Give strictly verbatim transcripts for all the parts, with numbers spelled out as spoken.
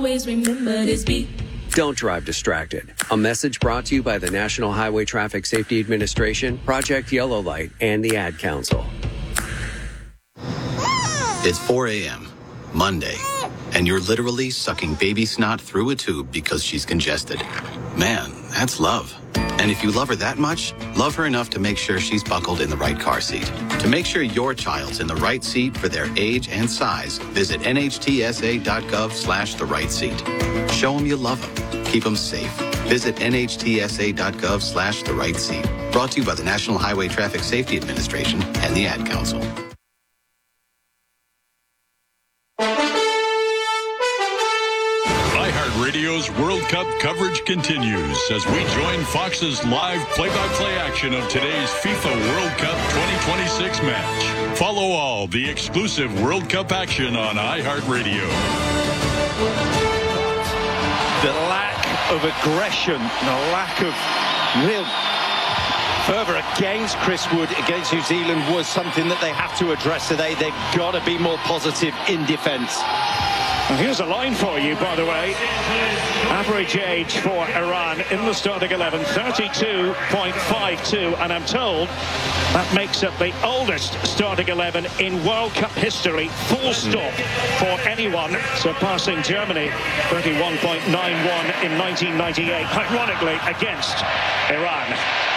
always remember this beat. Don't drive distracted. A message brought to you by the National Highway Traffic Safety Administration, Project Yellow Light, and the Ad Council. It's four a.m., Monday, and you're literally sucking baby snot through a tube because she's congested. Man, that's love. And if you love her that much, love her enough to make sure she's buckled in the right car seat. To make sure your child's in the right seat for their age and size, visit nhtsa.gov slash the right seat. Show them you love them. Keep them safe. Visit nhtsa.gov slash the right seat. Brought to you by the National Highway Traffic Safety Administration and the Ad Council. iHeartRadio's World Cup coverage continues as we join Fox's live play-by-play action of today's FIFA World Cup twenty twenty-six match. Follow all the exclusive World Cup action on iHeartRadio. The lack of aggression, the lack of real fervour against Chris Wood, against New Zealand, was something that they have to address today. They've got to be more positive in defence. And here's a line for you, by the way. Average age for Iran in the starting eleven, thirty-two point five two. And I'm told that makes it the oldest starting eleven in World Cup history, full stop, for anyone, surpassing Germany, thirty-one point nine one in nineteen ninety-eight, ironically against Iran.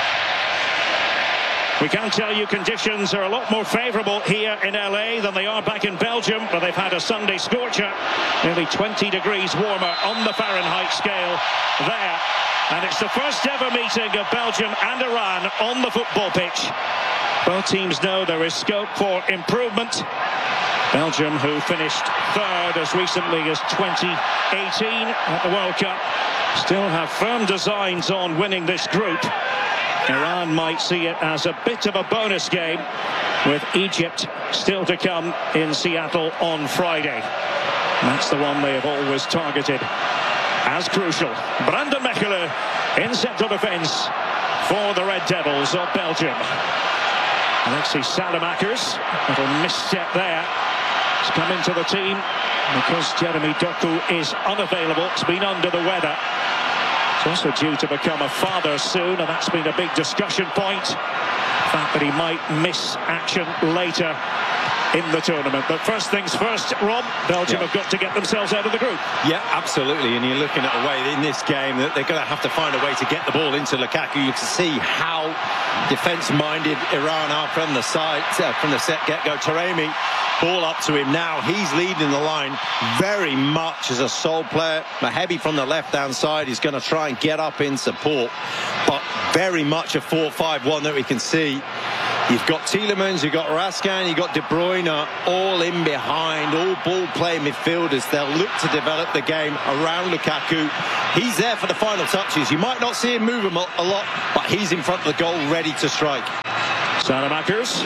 We can tell you conditions are a lot more favourable here in L A than they are back in Belgium, but they've had a Sunday scorcher, nearly twenty degrees warmer on the Fahrenheit scale there. And it's the first ever meeting of Belgium and Iran on the football pitch. Both teams know there is scope for improvement. Belgium, who finished third as recently as twenty eighteen at the World Cup, still have firm designs on winning this group. Iran might see it as a bit of a bonus game, with Egypt still to come in Seattle on Friday. That's the one they have always targeted as crucial. Brandon Mechelen in central defence for the Red Devils of Belgium. Alexis Salamakers, a little misstep there. He's come into the team because Jeremy Doku is unavailable. He's been under the weather. He's also due to become a father soon, and that's been a big discussion point. The fact that he might miss action later in the tournament. But first things first, Rob, Belgium yeah. have got to get themselves out of the group. Yeah, absolutely. And you're looking at a way in this game that they're going to have to find a way to get the ball into Lukaku. You can see how defence-minded Iran are from the side, uh, from the set get-go. Taremi, ball up to him now. He's leading the line very much as a sole player. Mahebi from the left-hand side is going to try and get up in support. But very much a four five one that we can see. You've got Tielemans, you've got Raskin, you've got De Bruyne all in behind, all ball-playing midfielders. They'll look to develop the game around Lukaku. He's there for the final touches. You might not see him move him a lot, but he's in front of the goal, ready to strike. Salamakers.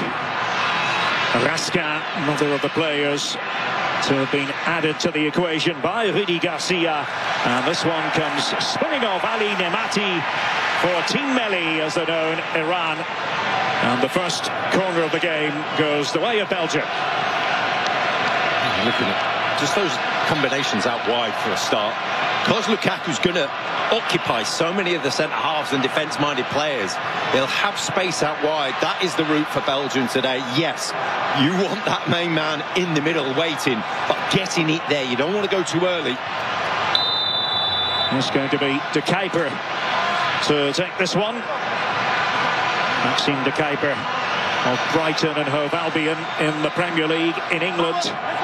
Raskin, another of the players to have been added to the equation by Rudi Garcia. And this one comes spinning off Ali Nemati for Team Melli, as they're known, Iran. And the first corner of the game goes the way of Belgium. Looking at just those combinations out wide for a start. Because Lukaku's going to occupy so many of the centre-halves and defence-minded players, they'll have space out wide. That is the route for Belgium today. Yes, you want that main man in the middle waiting, but getting it there. You don't want to go too early. It's going to be De Kuyper to take this one. Maxime De Kuyper of Brighton and Hove Albion in the Premier League in England.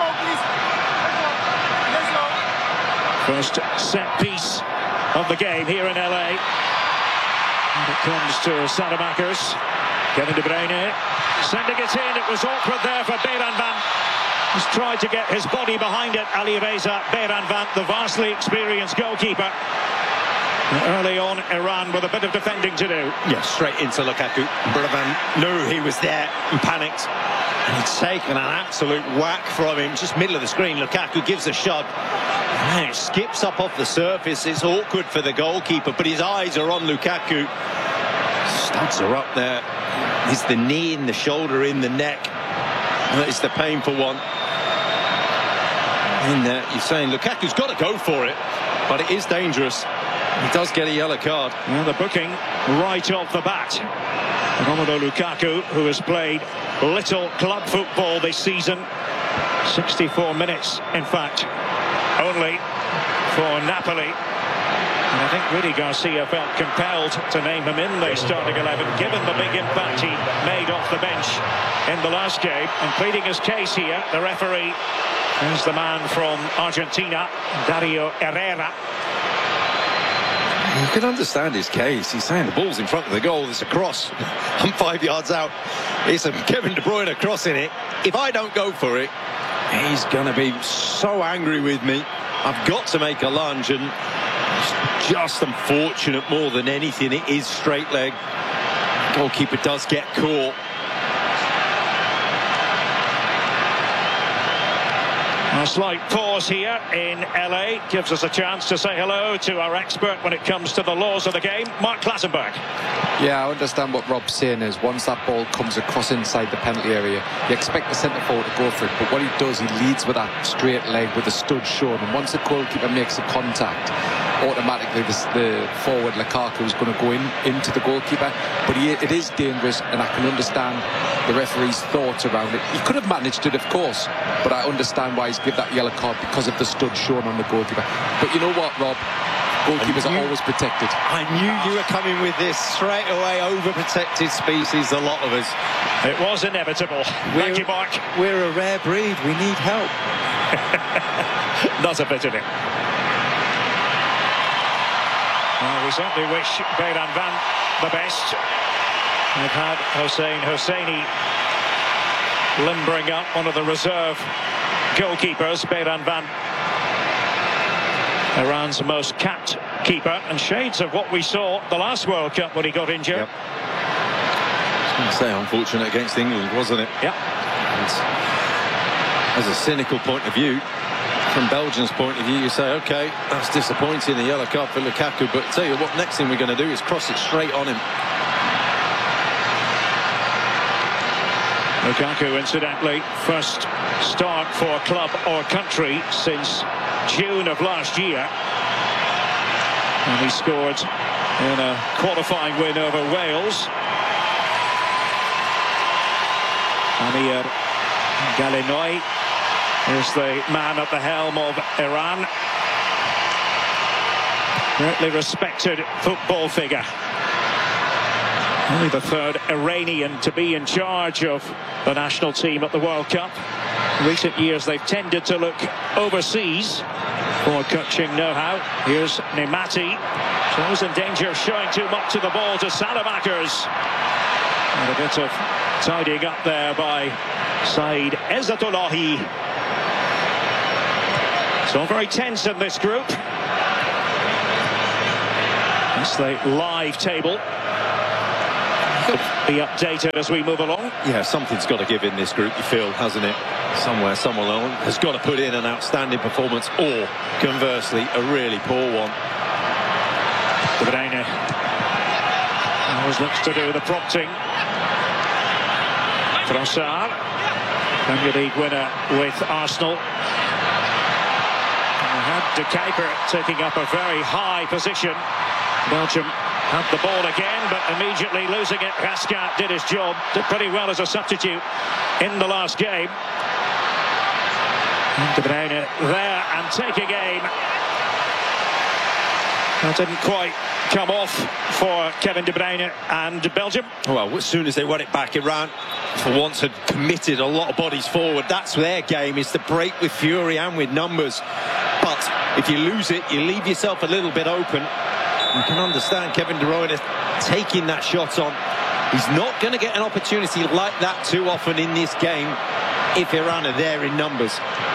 First set piece of the game here in L A. And it comes to Salamakers. Kevin De Bruyne sending it in. It was awkward there for Beerenvand. He's tried to get his body behind it. Alireza Beerenvand, the vastly experienced goalkeeper. Early on, Iran with a bit of defending to do. Yeah, straight into Lukaku. Beerenvand knew he was there and panicked. And he's taken an absolute whack from him. Just middle of the screen, Lukaku gives a shot. And it skips up off the surface. It's awkward for the goalkeeper, but his eyes are on Lukaku. Studs are up there. It's the knee in, the shoulder in, the neck. That is the painful one. in there. You're saying Lukaku's got to go for it, but it is dangerous. He does get a yellow card. And the booking right off the bat. Romelu Lukaku, who has played little club football this season, sixty-four minutes, in fact, only for Napoli. And I think Rudy Garcia felt compelled to name him in the starting eleven, given the big impact he made off the bench in the last game. And pleading his case here, the referee is the man from Argentina, Dario Herrera. You can understand his case. He's saying the ball's in front of the goal. There's a cross. I'm five yards out. It's a Kevin De Bruyne cross in it. If I don't go for it, he's going to be so angry with me. I've got to make a lunge, and it's just unfortunate more than anything. It is straight leg. Goalkeeper does get caught. A slight pause here in L A gives us a chance to say hello to our expert when it comes to the laws of the game, Mark Klassenberg. Yeah, I understand what Rob's saying is once that ball comes across inside the penalty area, you expect the centre forward to go for it, but what he does, he leads with that straight leg with the stud shown, and once the goalkeeper makes a contact, automatically the, the forward Lukaku is going to go in into the goalkeeper. But he, it is dangerous, and I can understand the referee's thoughts around it. He could have managed it, of course, but I understand why he's given that yellow card because of the stud shown on the goalkeeper. But you know what, Rob? Goalkeepers are always protected. I knew you were coming with this straight away. Overprotected species, a lot of us. It was inevitable. We're, Thank you, Mark. We're a rare breed. We need help. Not a bit of it. Well, we certainly wish Beiran Van the best. They've had Hossein Hosseini limbering up, one of the reserve goalkeepers. Beiran Van, Iran's most capped keeper, and shades of what we saw the last World Cup when he got injured. Yep. I was going to say, unfortunate against England, wasn't it? Yeah. As a cynical point of view, from Belgium's point of view, you say, okay, that's disappointing, the yellow card for Lukaku, but tell you what, next thing we're going to do is cross it straight on him. Lukaku, incidentally, first start for club or country since June of last year. And he scored in a qualifying win over Wales. Amir Galenoy is the man at the helm of Iran. Greatly respected football figure. Only the third Iranian to be in charge of the national team at the World Cup. In recent years, they've tended to look overseas for coaching know-how. Here's Nemati. Shows in danger of showing too much of the ball to Salamakers. And a bit of tidying up there by Saeed Ezzatullahi. It's all very tense in this group. That's the live table. Be updated as we move along. Yeah, something's got to give in this group, you feel, hasn't it? Somewhere, someone has got to put in an outstanding performance, or conversely, a really poor one. De Bruyne always looks to do the prompting. Trossard, Premier League winner with Arsenal. And we had De Kuiper taking up a very high position. Belgium had the ball again, but immediately losing it. Rascat did his job, did pretty well as a substitute in the last game. And De Bruyne there and taking aim. That didn't quite come off for Kevin De Bruyne and Belgium. Well, as soon as they won it back, Iran, for once, had committed a lot of bodies forward. That's their game, is to break with fury and with numbers. But if you lose it, you leave yourself a little bit open. You can understand Kevin De Bruyne taking that shot on. He's not going to get an opportunity like that too often in this game if Iran are there in numbers.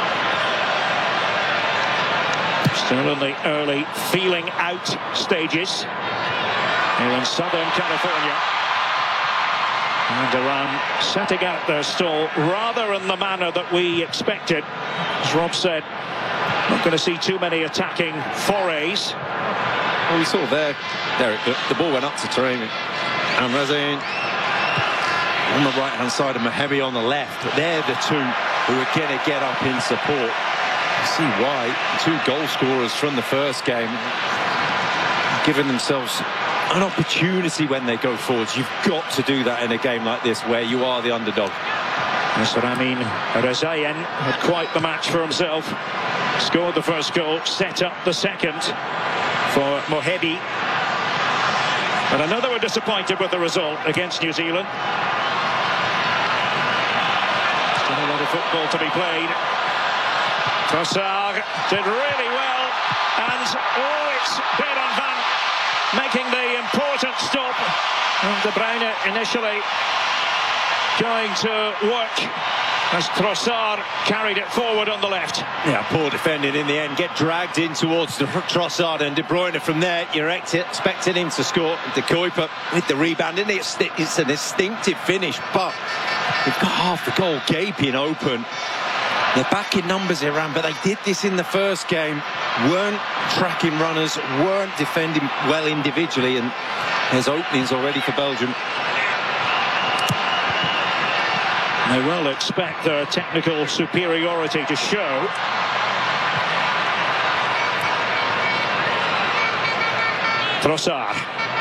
Still in the early feeling out stages here in Southern California. And Iran setting out their stall rather in the manner that we expected. As Rob said, not going to see too many attacking forays. Well, we saw there, Derek, the, the ball went up to Taremi. And Razin on the right-hand side and Mahemi on the left. But they're the two who are going to get up in support. See why two goal scorers from the first game giving themselves an opportunity when they go forwards. You've got to do that in a game like this where you are the underdog. Yes, Ramin Rezaeian had quite the match for himself. Scored the first goal, set up the second for Mohebi. But another were disappointed with the result against New Zealand. Still a lot of football to be played. Trossard did really well, and oh, it's Beran van making the important stop. And De Bruyne initially going to work as Trossard carried it forward on the left. Yeah, poor defending in the end. Get dragged in towards the Trossard and De Bruyne. From there, you're expecting him to score. De Kuiper with the rebound, and it's, it's an instinctive finish, but they've got half the goal gaping open. They're back in numbers, Iran, but they did this in the first game. Weren't tracking runners, weren't defending well individually, and there's openings already for Belgium. They will expect their technical superiority to show. Trossard.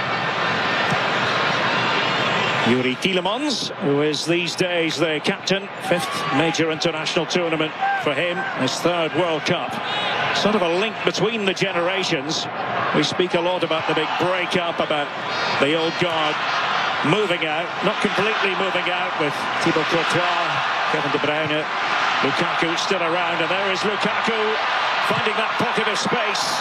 Yuri Tielemans, who is these days the captain, fifth major international tournament for him, his third World Cup. Sort of a link between the generations. We speak a lot about the big break-up, about the old guard moving out, not completely moving out, with Thibaut Courtois, Kevin De Bruyne, Lukaku still around, and there is Lukaku finding that pocket of space.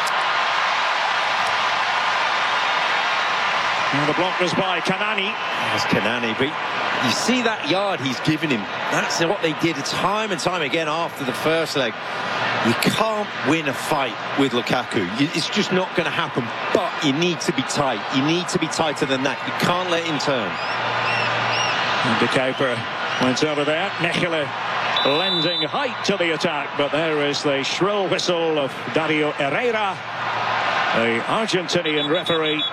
And the block was by Kanani. That's Kanani, but you see that yard he's given him. That's what they did time and time again after the first leg. You can't win a fight with Lukaku. It's just not going to happen. But you need to be tight. You need to be tighter than that. You can't let him turn. And De Kuiper went over there. Mechelen lending height to the attack. But there is the shrill whistle of Dario Herrera, the Argentinian referee.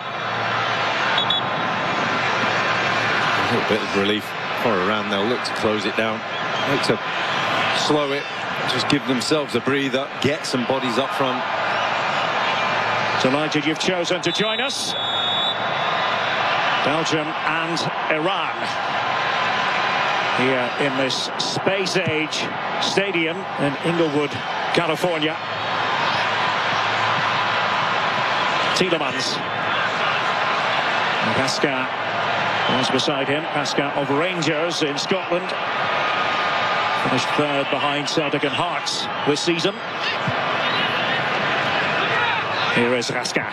A little bit of relief for Iran. They'll look to close it down. Look to slow it. Just give themselves a breather. Get some bodies up front. Delighted you've chosen to join us. Belgium and Iran here in this Space Age Stadium in Inglewood, California. Tielemans. Pascal was beside him. Pascal of Rangers in Scotland. Finished third behind Celtic and Hearts this season. Here is Raskin.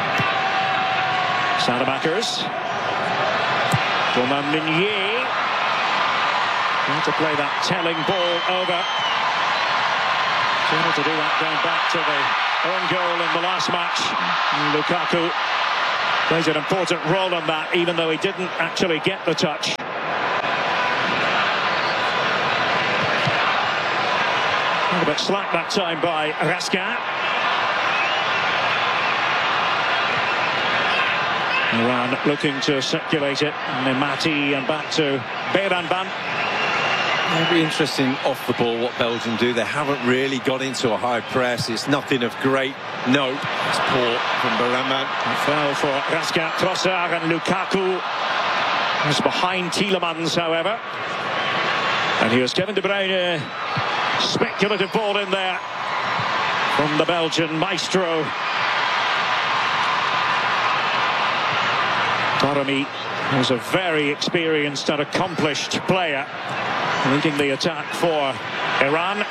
Salamakers. Thomas Meunier. Going to play that telling ball over. Able to do that going back to the own goal in the last match. Lukaku plays an important role on that, even though he didn't actually get the touch. A little bit slack that time by Raskin. Iran looking to circulate it. Nemati and back to Beran van. It'll be interesting off the ball what Belgium do. They haven't really got into a high press. It's nothing of great note. It's poor from Beran van. Foul for Raskin, Trossard and Lukaku. Was behind Tielemans, however. And here's Kevin De Bruyne. Speculative ball in there from the Belgian maestro. Taremi is a very experienced and accomplished player, leading the attack for Iran.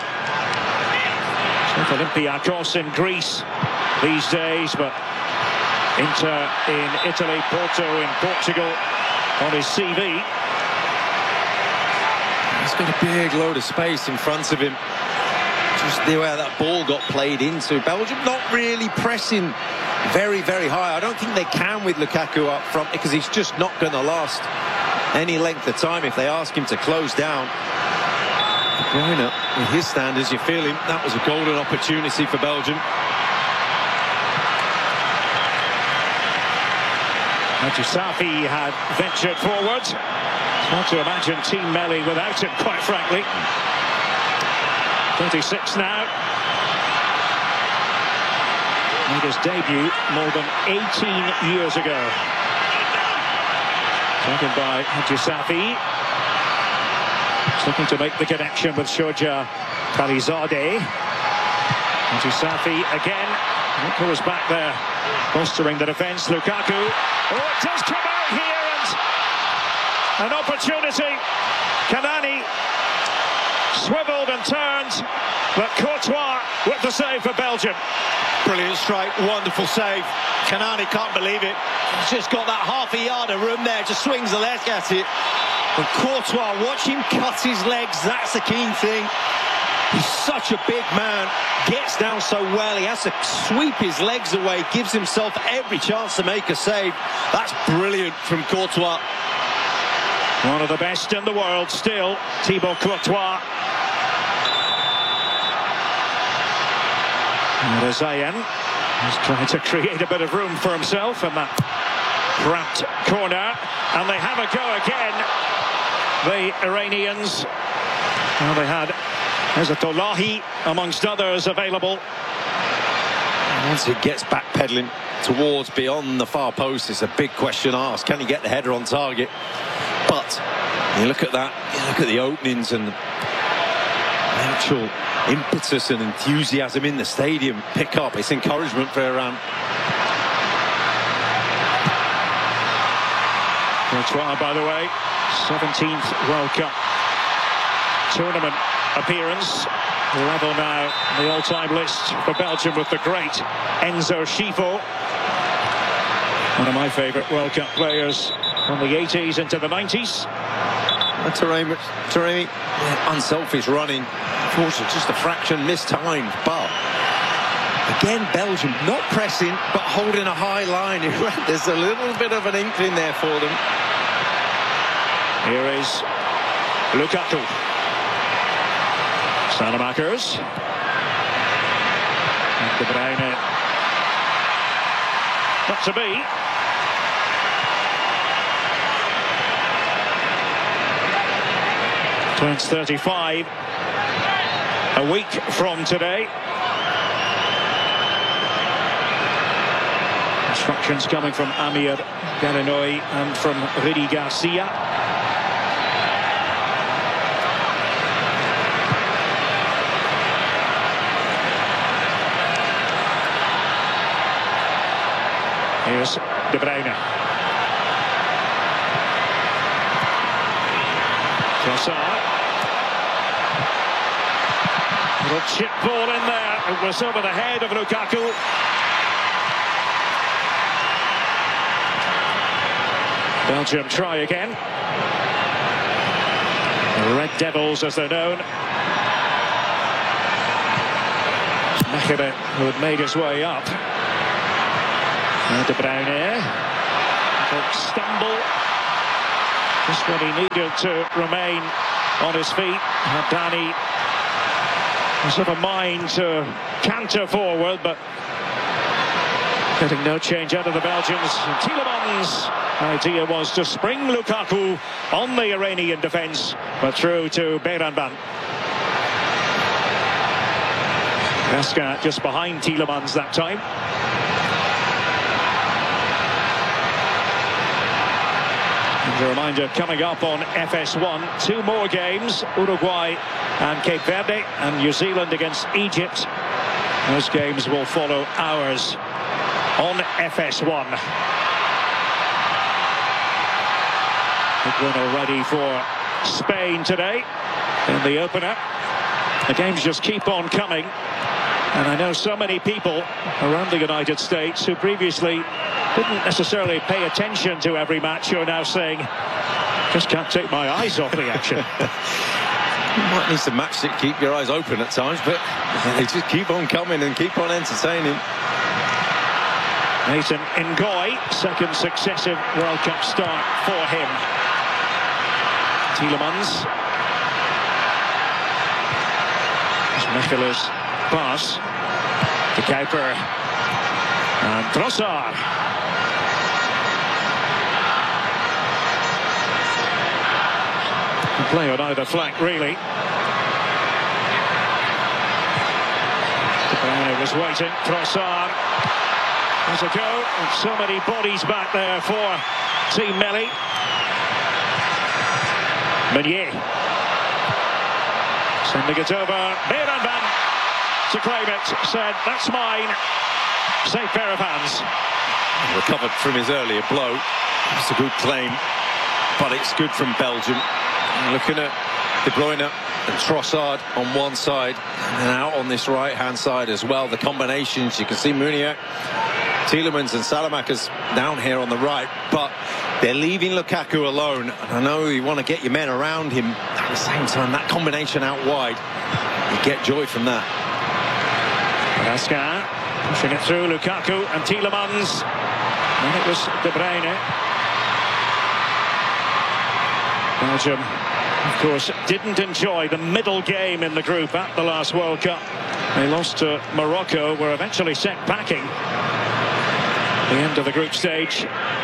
Olympiacos in Greece these days, but Inter in Italy, Porto in Portugal on his C V. He's got a big load of space in front of him. Just the way that ball got played into. Belgium not really pressing very, very high. I don't think they can with Lukaku up front, because he's just not going to last any length of time if they ask him to close down. De Bruyne, with his standards, you feel him. That was a golden opportunity for Belgium. Najib Safi had ventured forward. It's hard to imagine Team Melli without him, quite frankly. thirty-six now. Made his debut more than eighteen years ago. Taken by Hadji Safi. He's looking to make the connection with Shoja Khalizadeh. Hadji Safi again. Look who is back there, bolstering the defence. Lukaku. Oh, it does come out here, and an opportunity. Kanani swiveled and turned, but Courtois with the save for Belgium. Brilliant strike, wonderful save. Kanani can't believe it. He's just got that half a yard of room there, just swings the leg at it. And Courtois, watch him cut his legs, that's the key thing. He's such a big man, gets down so well, he has to sweep his legs away, gives himself every chance to make a save. That's brilliant from Courtois. One of the best in the world still, Thibaut Courtois. And Zayan is trying to create a bit of room for himself in that cramped corner. And they have a go again, the Iranians. Well, they had Ezatolahi amongst others available. And once he gets back pedalling towards beyond the far post, it's a big question asked. Can he get the header on target? But you look at that, you look at the openings and the actual impetus and enthusiasm in the stadium pick up. It's encouragement for Iran. Courtois, by the way, seventeenth World Cup tournament appearance. Level now on the all-time list for Belgium with the great Enzo Scifo. One of my favourite World Cup players from the eighties into the nineties. And Taremi, Taremi yeah, unselfish running. Unfortunately, just a fraction mistimed. But again, Belgium not pressing, but holding a high line. There's a little bit of an inkling there for them. Here is Lukaku. Salamakers. De Bruyne. Not to be. Turns thirty-five a week from today. Instructions coming from Amir Galinoy and from Rudi Garcia. Here's De Bruyne. Trossard. Little chip ball in there. It was over the head of Lukaku. Belgium try again. The Red Devils, as they're known. Mechelen, who had made his way up. And De Bruyne. A stumble. Just when he needed to remain on his feet. Dani was of a mind to canter forward, but getting no change out of the Belgians. And Tielemans' idea was to spring Lukaku on the Iranian defence, but through to Beiranban. Gasca just behind Tielemans that time. And a reminder, coming up on F S one, two more games, Uruguay and Cape Verde, and New Zealand against Egypt. Those games will follow ours on F S one. Big win already for Spain today in the opener. The games just keep on coming. And I know so many people around the United States who previously didn't necessarily pay attention to every match who are now saying, just can't take my eyes off the action. You might need some match to keep your eyes open at times, but they just keep on coming and keep on entertaining. Nathan Ngoy, second successive World Cup start for him. Tielemans. Mechelen's pass to Kuiper. And Trossard. Play on either flank, really. Bruyne was waiting. Trossard. There's a go. And so many bodies back there for Team Melli. Meunier. Sending it over. Beiran Van to claim it. Said, that's mine. Safe pair of hands. Recovered from his earlier blow. It's a good claim, but it's good from Belgium. Looking at De Bruyne and Trossard on one side, and then out on this right-hand side as well. The combinations, you can see Meunier, Tielemans and Salamakers down here on the right, but they're leaving Lukaku alone. And I know you want to get your men around him. At the same time, that combination out wide, you get joy from that. Raskin pushing it through. Lukaku and Tielemans. And it was De Bruyne. Belgium, of course, didn't enjoy the middle game in the group at the last World Cup. They lost to Morocco, were eventually sent packing. The end of the group stage.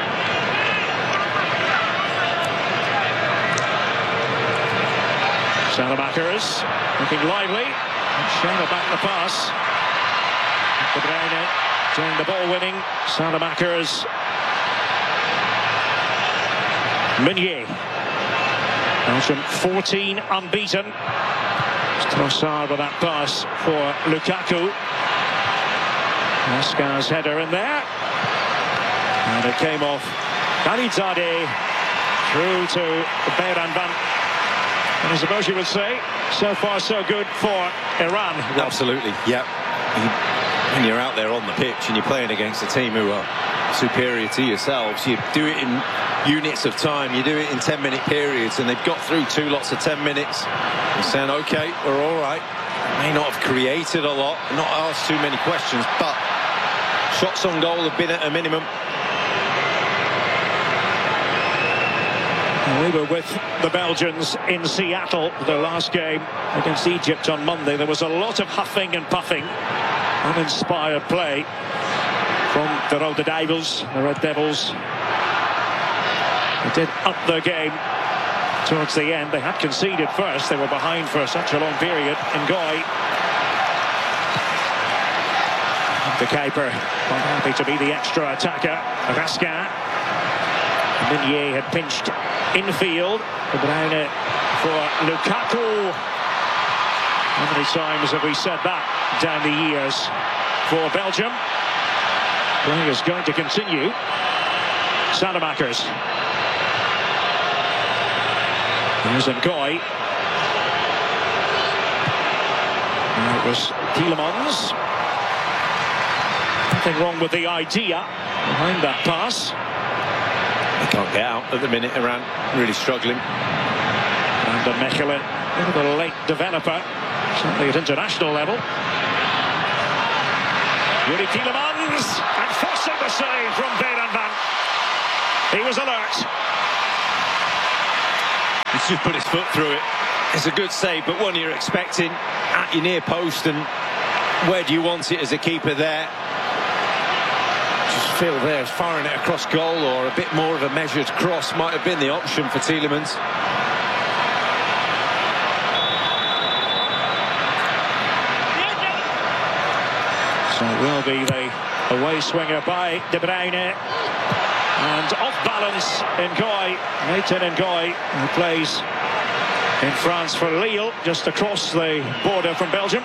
Salamakers looking lively. Schöne back the pass. De Bruyne doing the ball winning. Salamakers. Meunier. Belgium fourteen unbeaten. Trossard with that pass for Lukaku. Raskin's header in there. And it came off Khalilzadeh through to Beiran Van. And I suppose you would say, so far so good for Iran. Absolutely, yeah. When you're out there on the pitch and you're playing against a team who are superior to yourselves, you do it in units of time, you do it in ten minute periods, and they've got through two lots of ten minutes. You're saying, okay, we're all right. May not have created a lot, not asked too many questions, but shots on goal have been at a minimum. We were with the Belgians in Seattle, the last game against Egypt on Monday. There was a lot of huffing and puffing, uninspired play from the Rode Duivels, the Red Devils. They did up their game towards the end. They had conceded first. They were behind for such a long period. Ngoy, the keeper, quite happy to be the extra attacker. Raskin. Meunier had pinched infield. De Bruyne for Lukaku. How many times have we said that down the years for Belgium? Play is going to continue. Salamakers. There's Ngoy. And it was Tielemans. Nothing wrong with the idea behind that pass. They can't get out at the minute. Iran really struggling. And Mechelen, a bit of a late developer, certainly at international level. Yuri Tielemans, and forcing the save from Beiran Van. He was alert. He's just put his foot through it. It's a good save, but one you're expecting at your near post, and where do you want it as a keeper there? Just feel there, firing it across goal, or a bit more of a measured cross might have been the option for Tielemans. So it will be the away swinger by De Bruyne. And off balance, Ngoy, Nathan Ngoy, who plays in France for Lille, just across the border from Belgium.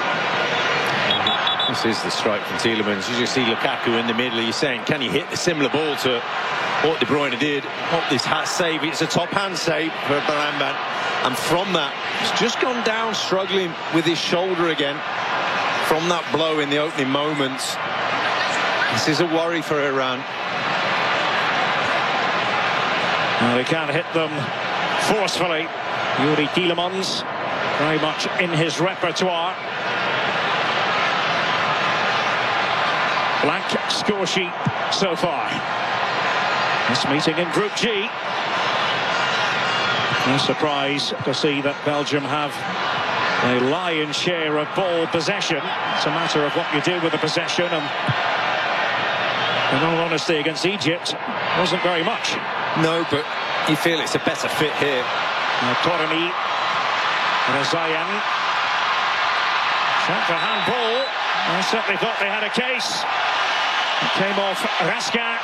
This is the strike from Tielemans. You just see Lukaku in the middle. You're saying, can he hit a similar ball to what De Bruyne did? Not this hat save. It's a top hand save for Beiran Van. And from that, he's just gone down, struggling with his shoulder again from that blow in the opening moments. This is a worry for Iran. Well, they can't hit them forcefully. Yuri Tielemans, very much in his repertoire. Blank score sheet so far. This meeting in Group G. No surprise to see that Belgium have a lion's share of ball possession. It's a matter of what you do with the possession, and in all honesty, against Egypt, wasn't very much. No, but you feel it's a better fit here. Now Torani, Rezayan, shot for handball. I certainly thought they had a case. It came off Raskin.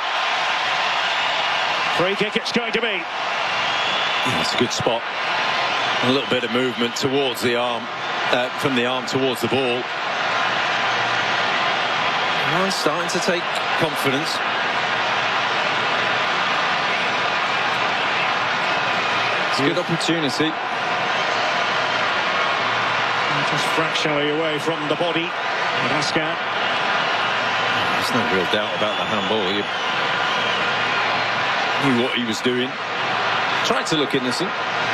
Free kick it's going to be. It's a good spot. A little bit of movement towards the arm, uh, from the arm towards the ball. And starting to take confidence. It's a good opportunity. Just fractionally away from the body. Raskin. There's no real doubt about the handball. He knew what he was doing. Tried to look innocent.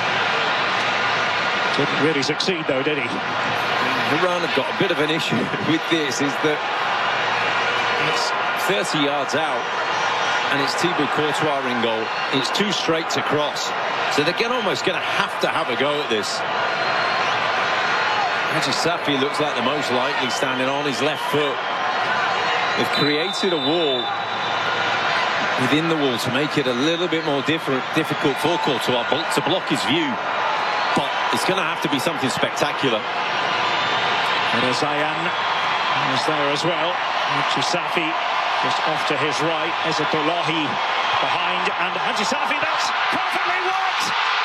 Didn't really succeed though, did he? Iran have got a bit of an issue with this, is that it's thirty yards out and it's Thibaut Courtois in goal. It's too straight to cross. So they're gonna, almost going to have to have a go at this. Haji Safi looks like the most likely, standing on his left foot. They've created a wall within the wall to make it a little bit more different, difficult for Courtois to block his view. But it's going to have to be something spectacular. Zayan is there as well. Haji Safi just off to his right. Ezatolahi behind, and Haji Safi, that's perfectly worked.